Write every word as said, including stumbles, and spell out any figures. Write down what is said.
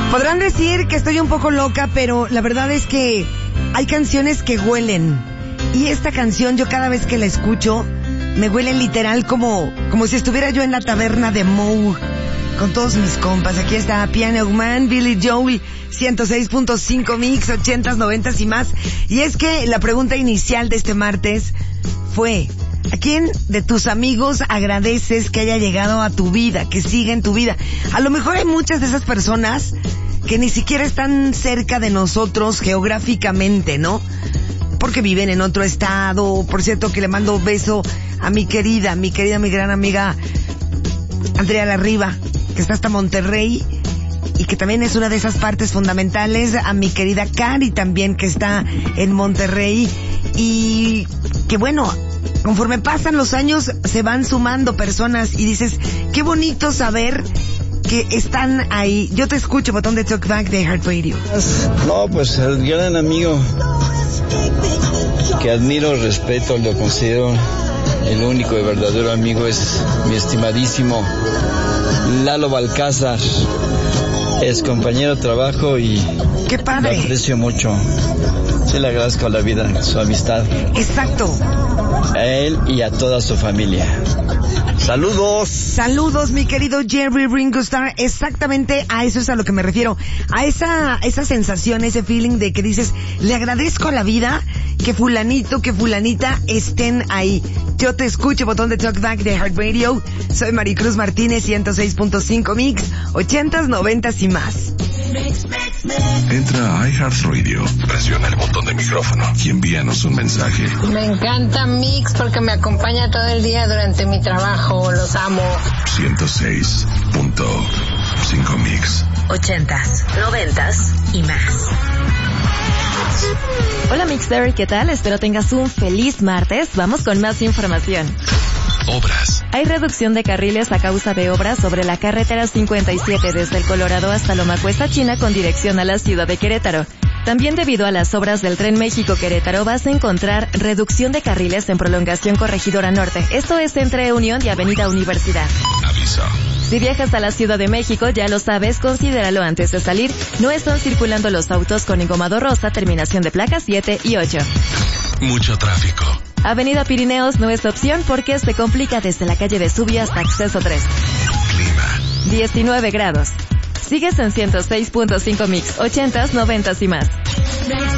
Podrán decir que estoy un poco loca, pero la verdad es que hay canciones que huelen. Y esta canción, yo cada vez que la escucho, me huele literal como, como si estuviera yo en la taberna de Moe con todos mis compas. Aquí está Piano Man, Billy Joel, ciento seis punto cinco Mix, ochentas, noventas y más. Y es que la pregunta inicial de este martes fue: ¿a quién de tus amigos agradeces que haya llegado a tu vida, que siga en tu vida? A lo mejor hay muchas de esas personas que ni siquiera están cerca de nosotros geográficamente, ¿no? Porque viven en otro estado. Por cierto, que le mando un beso a mi querida, mi querida, mi gran amiga Andrea Larriba, que está hasta Monterrey y que también es una de esas partes fundamentales. A mi querida Cari también, que está en Monterrey. Y que bueno, conforme pasan los años se van sumando personas y dices, qué bonito saber que están ahí. Yo te escucho, botón de Talkback de Heart Radio. No, pues el gran amigo que admiro, respeto, lo considero el único y verdadero amigo, es mi estimadísimo Lalo Balcázar. Es compañero de trabajo y ¡qué padre! Lo aprecio mucho. Sí, le agradezco a la vida su amistad. Exacto. A él y a toda su familia. ¡Saludos! Saludos, mi querido Jerry Ringo Starr. Exactamente a eso es a lo que me refiero. A esa, esa sensación, ese feeling de que dices, le agradezco a la vida que fulanito, que fulanita estén ahí. Yo te escucho, botón de Talkback de Heart Radio. Soy Maricruz Martínez, ciento seis punto cinco Mix, ochentas, noventas y más. Entra a iHeartRadio, presiona el botón de micrófono y envíanos un mensaje. Me encanta Mix porque me acompaña todo el día durante mi trabajo. Los amo. ciento seis punto cinco Mix. Ochentas, noventas y más. Hola Mixer, ¿qué tal? Espero tengas un feliz martes. Vamos con más información. Obras. Hay reducción de carriles a causa de obras sobre la carretera cincuenta y siete desde el Colorado hasta Loma Cuesta China con dirección a la ciudad de Querétaro. También debido a las obras del Tren México-Querétaro vas a encontrar reducción de carriles en prolongación Corregidora Norte. Esto es entre Unión y Avenida Universidad. Aviso. Si viajas a la Ciudad de México, ya lo sabes, considéralo antes de salir. No están circulando los autos con engomado rosa, terminación de placas siete y ocho. Mucho tráfico. Avenida Pirineos no es opción porque se complica desde la calle de Subia hasta Acceso tres. Clima. diecinueve grados. Sigues en ciento seis punto cinco Mix, ochentas, noventas y más.